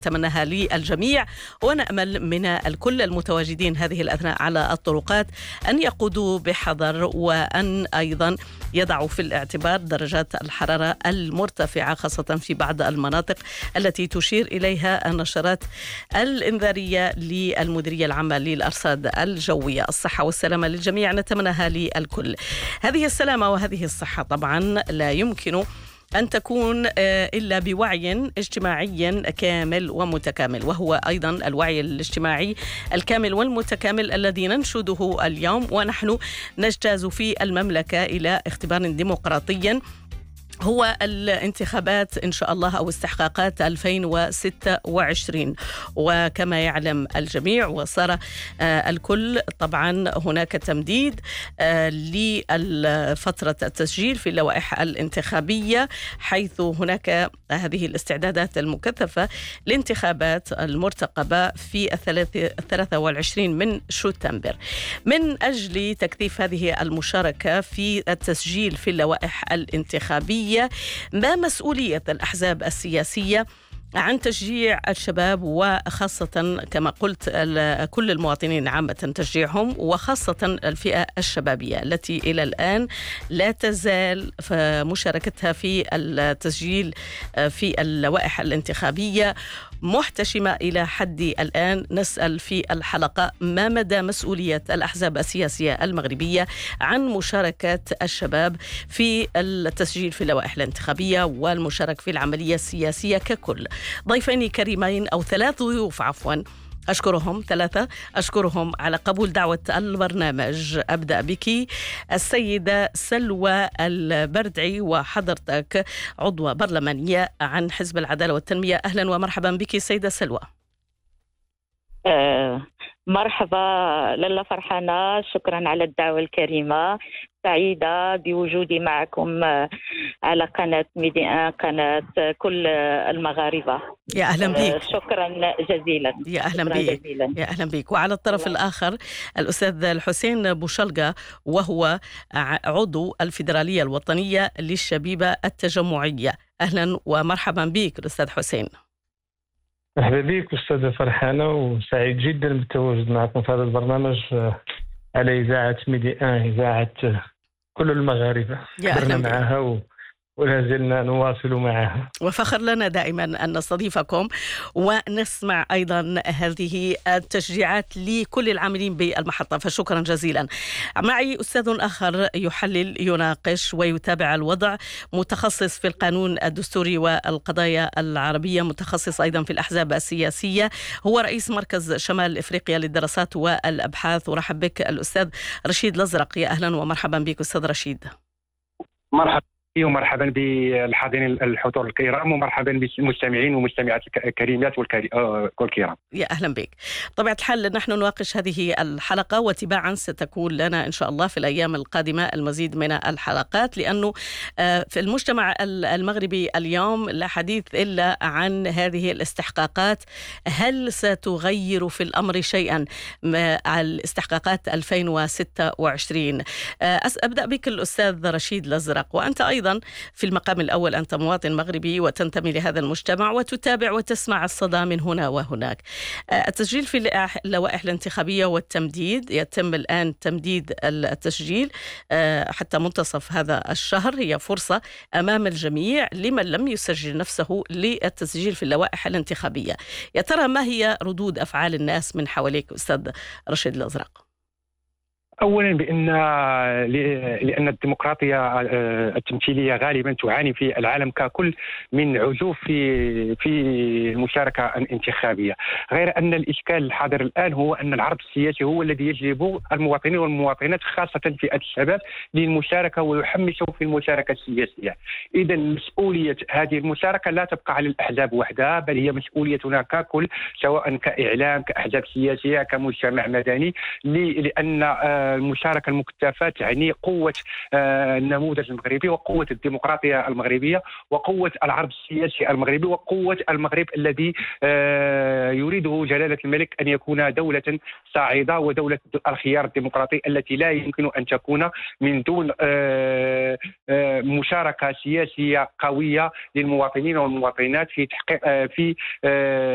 أتمناها للجميع، ونأمل من الكل المتواجدين هذه الأثناء على الطرقات أن يقودوا بحذر، وأن أيضا يضعوا في الاعتبار درجات الحرارة المرتفعة خاصة في بعض المناطق التي تشير إليها النشرات الإنذارية للمديرية العامة للأرصاد الجوية. الصحة والسلامة للجميع نتمناها للكل. هذه السلامة وهذه الصحة طبعا لا يمكن أن تكون إلا بوعي اجتماعي كامل ومتكامل، وهو أيضا الوعي الاجتماعي الكامل والمتكامل الذي ننشده اليوم ونحن نجتاز في المملكة إلى اختبار ديمقراطي، هو الانتخابات إن شاء الله أو استحقاقات 2026. وكما يعلم الجميع وصار الكل طبعا هناك تمديد لفترة التسجيل في اللوائح الانتخابية، حيث هناك هذه الاستعدادات المكثفة لانتخابات المرتقبة في 23 من شتنبر. من أجل تكثيف هذه المشاركة في التسجيل في اللوائح الانتخابية، ما مسؤولية الأحزاب السياسية عن تشجيع الشباب، وخاصة كما قلت كل المواطنين عامة تشجيعهم، وخاصة الفئة الشبابية التي إلى الآن لا تزال مشاركتها في التسجيل في اللوائح الانتخابية محتشمة إلى حد الآن. نسأل في الحلقة ما مدى مسؤولية الأحزاب السياسية المغربية عن مشاركة الشباب في التسجيل في اللوائح الانتخابية والمشاركة في العملية السياسية ككل. ضيفين كريمين أو ثلاث ضيوف أشكرهم على قبول دعوة البرنامج. أبدأ بك السيدة سلوى البردعي، وحضرتك عضوة برلمانية عن حزب العدالة والتنمية. أهلا ومرحبا بك سيدة سلوى. مرحبا لاله، فرحانة، شكرا على الدعوة الكريمة، سعيدة بوجودي معكم على قناة ميدي ان، قناة كل المغاربة. يا أهلا بك. شكرا جزيلا. يا أهلا بك. يا أهلا بك. وعلى الطرف الآخر الأستاذ الحسين بوشلقة، وهو عضو الفيدرالية الوطنية للشبيبة التجمعية. أهلا ومرحبا بك الأستاذ حسين. مرحبا بك أستاذة فرحانة، وسعيد جدا بالتواجد معكم في هذا البرنامج على إذاعة ميدي ان، إذاعة كل المغاربة. كبرنا معها ولا زلنا نواصل معها، وفخر لنا دائما أن نستضيفكم ونسمع أيضا هذه التشجيعات لكل العاملين بالمحطة، فشكرا جزيلا. معي أستاذ آخر يحلل، يناقش ويتابع الوضع، متخصص في القانون الدستوري والقضايا العربية، متخصص أيضا في الأحزاب السياسية، هو رئيس مركز شمال إفريقيا للدراسات والأبحاث. ورحب بك الأستاذ رشيد الأزرق. يا أهلا ومرحبا بك أستاذ رشيد. مرحبا ومرحبا بالحاضرين الحضور الكرام، ومرحبا بالمستمعين والمستمعات الكريمات والكرام. يا أهلا بك. طبيعة الحال نحن نناقش هذه الحلقة، وتباعا ستكون لنا إن شاء الله في الأيام القادمة المزيد من الحلقات، لأنه في المجتمع المغربي اليوم لا حديث إلا عن هذه الاستحقاقات. هل ستغير في الأمر شيئا الاستحقاقات 2026؟ أبدأ بك الأستاذ رشيد الأزرق، وأنت أيضا في المقام الأول أنت مواطن مغربي وتنتمي لهذا المجتمع وتتابع وتسمع الصدى من هنا وهناك. التسجيل في اللوائح الانتخابية والتمديد، يتم الآن تمديد التسجيل حتى منتصف هذا الشهر. هي فرصة أمام الجميع لمن لم يسجل نفسه للتسجيل في اللوائح الانتخابية. يا ترى ما هي ردود أفعال الناس من حواليك أستاذ رشيد الأزرق؟ اولا لان الديمقراطيه التمثيليه غالبا تعاني في العالم ككل من عزوف في المشاركه الانتخابيه، غير ان الاشكال الحاضر الان هو ان العرض السياسي هو الذي يجلب المواطنين والمواطنات خاصه فئه الشباب للمشاركه ويحمسهم في المشاركه السياسيه. اذا مسؤوليه هذه المشاركه لا تبقى على الاحزاب وحدها، بل هي مسؤوليتنا ككل، سواء كاعلام، كاحزاب سياسيه، كمجتمع مدني، لان المشاركة المكثفة تعني قوة النموذج المغربي، وقوة الديمقراطية المغربية، وقوة العرض السياسي المغربي، وقوة المغرب الذي يريده جلالة الملك أن يكون دولة صاعدة ودولة الخيار الديمقراطي التي لا يمكن أن تكون من دون مشاركة سياسية قوية للمواطنين والمواطنات في تحقيق